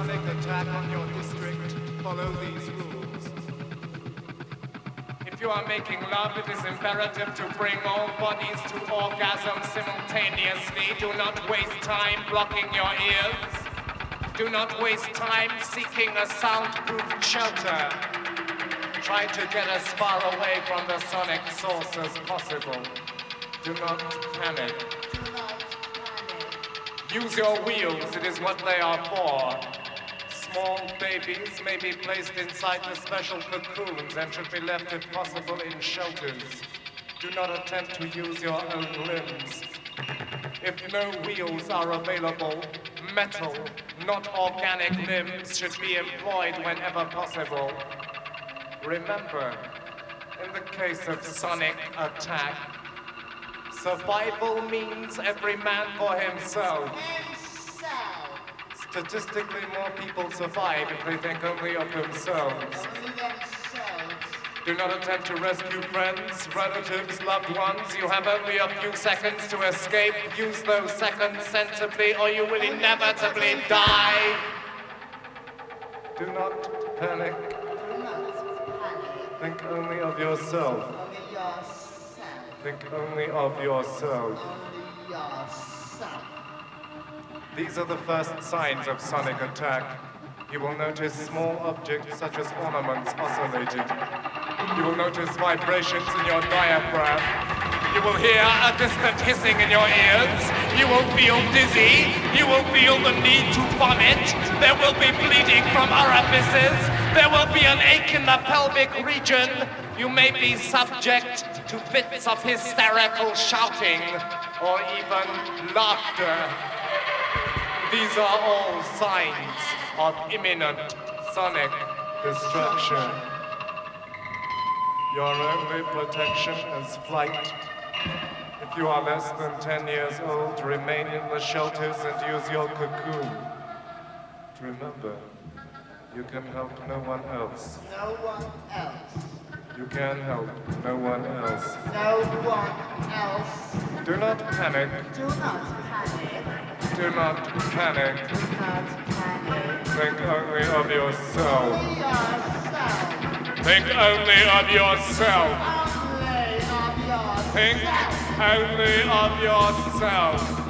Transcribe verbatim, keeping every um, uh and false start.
sonic attack on your district, follow these rules. If you are making love, it is imperative to bring all bodies to orgasm simultaneously. Do not waste time blocking your ears. Do not waste time seeking a soundproof shelter. Try to get as far away from the sonic source as possible. Do not panic. Do not panic. Use your wheels, it is what they are for. Small babies may be placed inside the special cocoons and should be left, if possible, in shelters. Do not attempt to use your own limbs. If no wheels are available, metal, not organic limbs should be employed whenever possible. Remember, in the case of sonic attack, survival means every man for himself. Himself. Statistically, more people survive if they think only of themselves. Only themselves. Do not attempt to rescue friends, relatives, loved ones. You have only a few seconds to escape. Use those seconds sensibly, or you will inevitably die. Do not panic. Do not panic. Think only of yourself. Only yourself. Think only of yourself. Only yourself. These are the first signs of sonic attack. You will notice small objects such as ornaments oscillating. You will notice vibrations in your diaphragm. You will hear a distant hissing in your ears. You will feel dizzy. You will feel the need to vomit. There will be bleeding from orifices. There will be an ache in the pelvic region. You may be subject to fits of hysterical shouting or even laughter. These are all signs of imminent sonic destruction. Your only protection is flight. If you are less than ten years old, remain in the shelters and use your cocoon. Remember, you can help no one else. No one else. You can help no one else. No one else. Do not panic. Do not panic. Do not panic. Do not panic. Think only of yourself. Only yourself. Think only of yourself. Only of yourself. Think only of yourself.